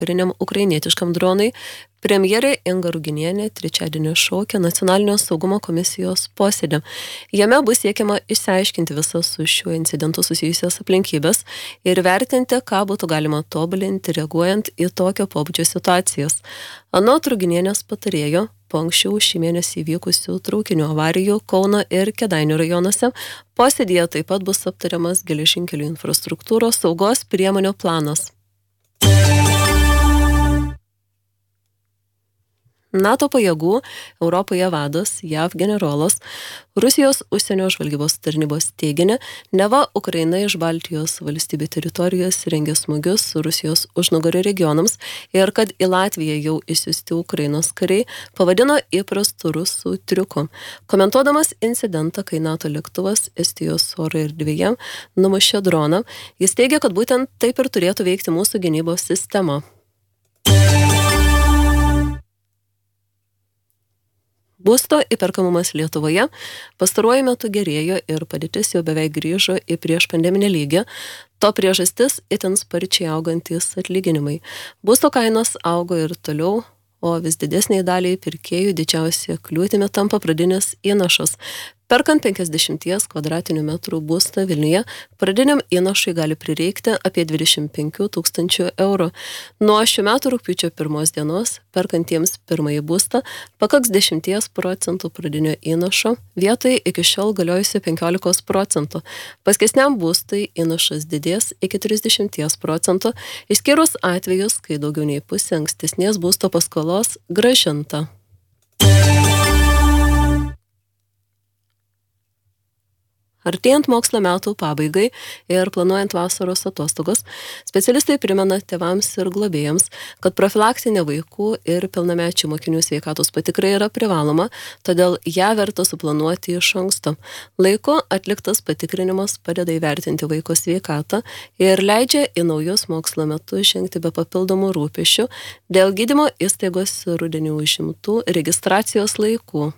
kariniam ukrainietiškam dronui, premjerė Inga Ruginienė trečiadienį šaukė Nacionalinio saugumo komisijos posėdį. Jame bus siekiama išsiaiškinti visas su šiuo incidentu susijusios aplinkybės ir vertinti, ką būtų galima tobulinti reaguojant į tokio pobūdžio situacijas. Anot Ruginienės patarėjo, po anksčiau šį mėnesį įvykusių traukinių avarijų Kauno ir Kėdainių rajonuose posėdyje taip pat bus aptariamas geležinkelių infrastruktūros saugos priemonių planas. NATO pajėgų Europoje vadas JAV generolas Rusijos užsienio žvalgybos tarnybos teiginį, neva Ukraina iš Baltijos valstybių teritorijos rengia smūgius Rusijos užnugario regionams ir kad į Latviją jau išsiųsti Ukrainos kariai pavadino įprastu rusų triuku. Komentuodamas incidentą, kai NATO lėktuvas Estijos oro erdvėje numušė droną, jis teigia, kad būtent taip ir turėtų veikti mūsų gynybos sistema. Būsto įperkamumas Lietuvoje pastaruoju metu gerėjo ir padėtis jau beveik grįžo į prieš pandeminį lygį. To priežastis itin sparčiai augantys atlyginimai. Būsto kainos augo ir toliau, o vis didesniai daliai pirkėjų didžiausia kliūtimi tampa pradinis įnašas. Perkant 50 kvadratinių metrų būstą Vilniuje, pradiniam įnašui gali prireikti apie 25 000 eurų. Nuo šių metų rugpjūčio 1 dienos, perkantiems pirmąjį būstą, pakaks 10% pradinio įnašo, vietoj iki šiol galiojusio 15%. Paskesniam būstui įnašas didės iki 30%, išskyrus atvejus, kai daugiau nei pusė ankstesnės būsto paskolos grąžinta. Artėjant mokslo metų pabaigai ir planuojant vasaros atostogos, specialistai primena tėvams ir globėjams, kad profilaktinė vaikų ir pilnamečių mokinių sveikatos patikra yra privaloma, todėl ją verta suplanuoti iš anksto. Laiku atliktas patikrinimas padeda įvertinti vaiko sveikatą ir leidžia į naujus mokslo metus žengti be papildomų rūpesčių dėl gydymo įstaigos rudenį užimtų registracijos laikų.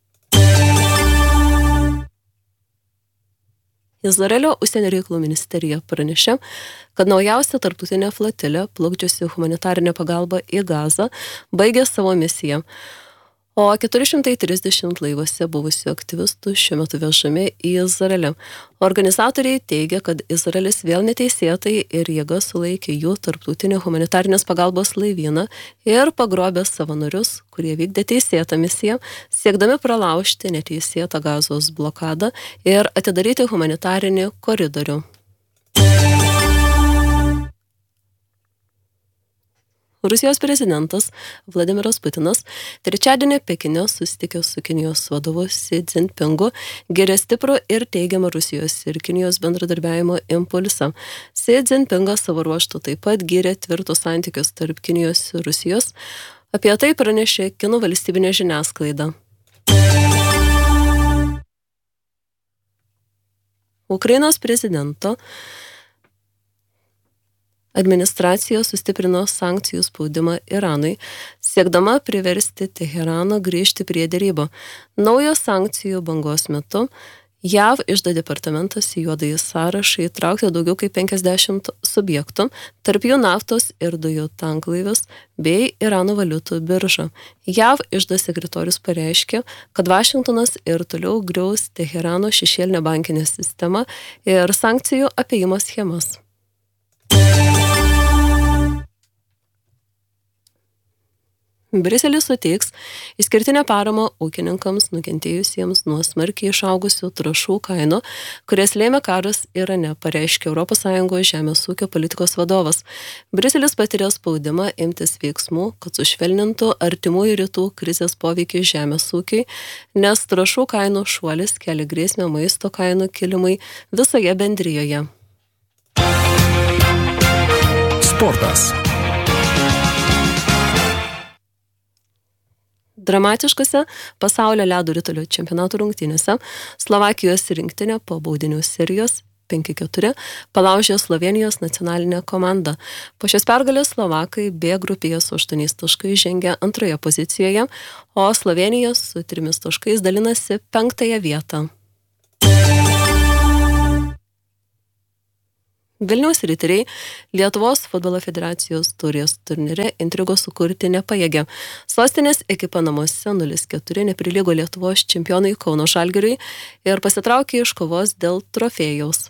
Izraelio užsienio reikalų ministerija pranešė, kad naujausia tarptautinė flotilė, plukdžiusi humanitarinę pagalbą į Gazą, baigė savo misiją. O 430 laivuose buvusių aktyvistų šiuo metu vežami į Izraelį. Organizatoriai teigia, kad Izraelis vėl neteisėtai ir jėga sulaikė jų tarptautinį humanitarinės pagalbos laivyną ir pagrobė savanorius, kurie vykdė teisėtą misiją, siekdami pralaužti neteisėtą Gazos blokadą ir atidaryti humanitarinį koridorių. Rusijos prezidentas Vladimiras Putinas trečiadienį Pekine susitikė su Kinijos vadovu Xi Jinpingu, gyrė stiprų ir teigiamą Rusijos ir Kinijos bendradarbiavimo impulsą. Xi Jinpingas savo ruožtu taip pat gyrė tvirtus santykius tarp Kinijos ir Rusijos. Apie tai pranešė Kinų valstybinė žiniasklaida. Ukrainos prezidento administracija sustiprino sankcijų spaudimą Iranui, siekdama priversti Teheraną grįžti prie derybų. Naujos sankcijų bangos metu JAV iždo departamentas į juodąjį sąrašą įtraukė daugiau kaip 50 subjektų, tarp jų naftos ir dujų tanklaivius bei Irano valiutų biržą. JAV iždo sekretorius pareiškė, kad Vašingtonas ir toliau griaus Teherano šešėlinę bankinę sistemą ir sankcijų apėjimo schemas. Briuselis suteiks išskirtinę paramą ūkininkams nukentėjusiems nuo smarkiai išaugusių trąšų kainų, kurias lėmė karas Irane, pareiškė ES žemės ūkio politikos vadovas. Briuselis patiria spaudimą imtis veiksmų, kad sušvelnintų artimųjų rytų krizės poveikį žemės ūkiui, nes trąšų kainų šuolis kelia grėsmę maisto kainų kilimui visoje bendrijoje. Sportas. Dramatiškose pasaulio ledo ritulio čempionatų rungtynėse Slovakijos rinktinė po baudinių serijos 5-4 palaužė Slovėnijos nacionalinę komandą. Po šios pergalės Slovakai B grupėje su 8 taškais žengia antroje pozicijoje, o Slovėnija su 3 taškais dalinasi 5 vietą. Vilniaus riteriai Lietuvos futbolo federacijos taurės turnyre intrigos sukurti nepajėgė. Sostinės ekipa namuose 0-4 neprilygo Lietuvos čempionai Kauno Žalgiriui ir pasitraukė iš kovos dėl trofėjaus.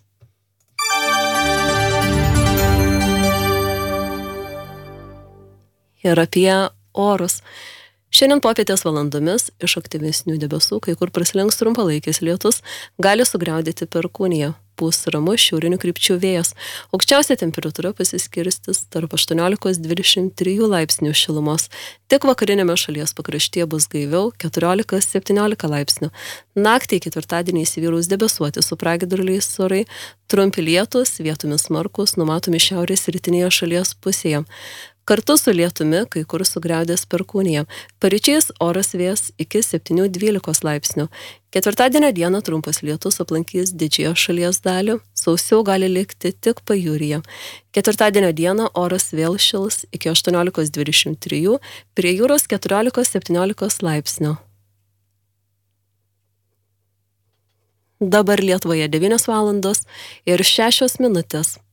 Ir apie orus. Šiandien popietės valandomis iš aktyvesnių debesų, kai kur prasilenks trumpalaikis lietus, gali sugriaudėti Perkūniją. Pūs ramus šiaurinių krypčių vėjas. Aukščiausia temperatūra pasiskirstis tarp 18-23 laipsnių šilumos. Tik vakarinėme šalies pakraštyje bus gaiviau 14-17 laipsnių. Naktį ketvirtadienį įsivyraus debesuoti su pragiedruliais orai, trumpi lietus, vietomis smarkūs, numatomi šiaurės rytinėje šalies pusėje. Kartu su lietumi kai kur sugriaudės Perkūnija. Paryčiais oras vės iki 7-12 laipsnių. Ketvirtadienio dieną trumpas lietus aplankys didžiąją šalies dalį, sausiau gali likti tik pajūryje. Ketvirtadienio dieną oras vėl šils iki 18-23, prie jūros 14-17 laipsnių. Dabar Lietuvoje 9 valandos ir 6 minutės.